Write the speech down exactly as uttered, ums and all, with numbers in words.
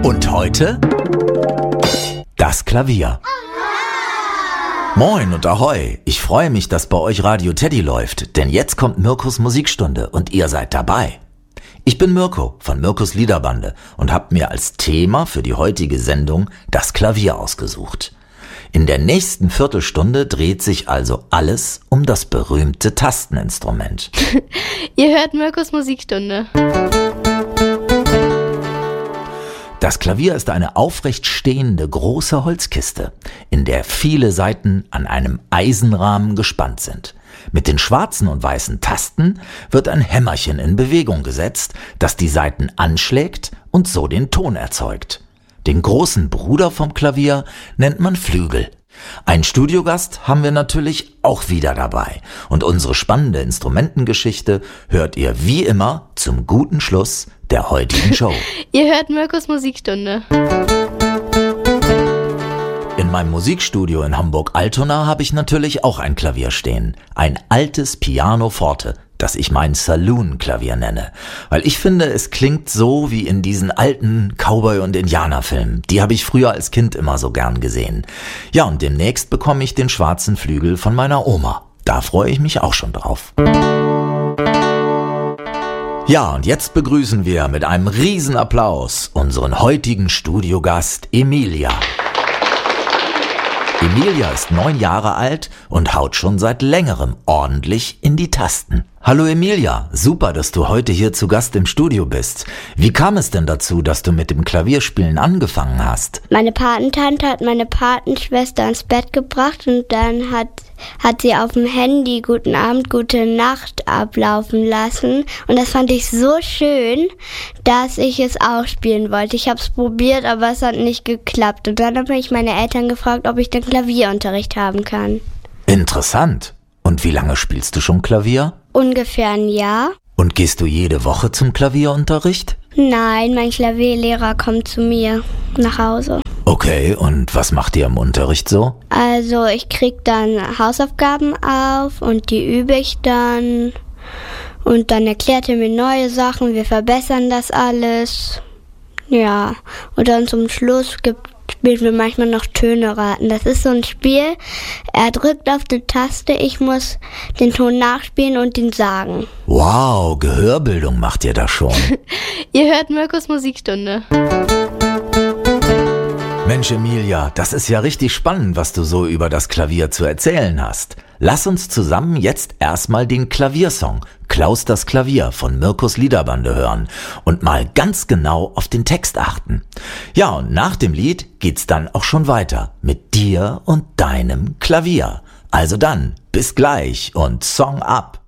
Und heute das Klavier. Moin und Ahoi, ich freue mich, dass bei euch Radio Teddy läuft, denn jetzt kommt Mirkos Musikstunde und ihr seid dabei. Ich bin Mirko von Mirkos Liederbande und habe mir als Thema für die heutige Sendung das Klavier ausgesucht. In der nächsten Viertelstunde dreht sich also alles um das berühmte Tasteninstrument. Ihr hört Mirkos Musikstunde. Das Klavier ist eine aufrecht stehende große Holzkiste, in der viele Saiten an einem Eisenrahmen gespannt sind. Mit den schwarzen und weißen Tasten wird ein Hämmerchen in Bewegung gesetzt, das die Saiten anschlägt und so den Ton erzeugt. Den großen Bruder vom Klavier nennt man Flügel. Ein Studiogast haben wir natürlich auch wieder dabei. Und unsere spannende Instrumentengeschichte hört ihr wie immer zum guten Schluss der heutigen Show. Ihr hört Mirkos Musikstunde. In meinem Musikstudio in Hamburg-Altona habe ich natürlich auch ein Klavier stehen. Ein altes Pianoforte, das ich mein Saloon-Klavier nenne. Weil ich finde, es klingt so wie in diesen alten Cowboy- und Indianerfilmen. Die habe ich früher als Kind immer so gern gesehen. Ja, und demnächst bekomme ich den schwarzen Flügel von meiner Oma. Da freue ich mich auch schon drauf. Ja, und jetzt begrüßen wir mit einem Riesenapplaus unseren heutigen Studiogast Emilia. Emilia ist neun Jahre alt und haut schon seit längerem ordentlich in die Tasten. Hallo Emilia, super, dass du heute hier zu Gast im Studio bist. Wie kam es denn dazu, dass du mit dem Klavierspielen angefangen hast? Meine Patentante hat meine Patenschwester ins Bett gebracht und dann hat, hat sie auf dem Handy Guten Abend, Gute Nacht ablaufen lassen. Und das fand ich so schön, dass ich es auch spielen wollte. Ich habe es probiert, aber es hat nicht geklappt. Und dann habe ich meine Eltern gefragt, ob ich den Klavierunterricht haben kann. Interessant. Und wie lange spielst du schon Klavier? Ungefähr ein Jahr. Und gehst du jede Woche zum Klavierunterricht? Nein, mein Klavierlehrer kommt zu mir nach Hause. Okay, und was macht ihr im Unterricht so? Also ich krieg dann Hausaufgaben auf und die übe ich dann. Und dann erklärt er mir neue Sachen, wir verbessern das alles. Ja, und dann zum Schluss gibt spielen wir manchmal noch Töne raten. Das ist so ein Spiel, er drückt auf die Taste, ich muss den Ton nachspielen und ihn sagen. Wow, Gehörbildung macht ihr da schon. Ihr hört Mirkos Musikstunde. Mensch Emilia, das ist ja richtig spannend, was du so über das Klavier zu erzählen hast. Lass uns zusammen jetzt erstmal den Klaviersong Klaus das Klavier von Mirkos Liederbande hören und mal ganz genau auf den Text achten. Ja, und nach dem Lied geht's dann auch schon weiter mit dir und deinem Klavier. Also dann, bis gleich und Song ab.